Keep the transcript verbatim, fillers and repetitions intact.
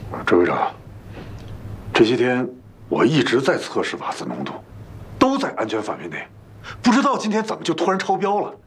周会长，这些天我一直在测试瓦斯浓度，都在安全范围内，不知道今天怎么就突然超标了。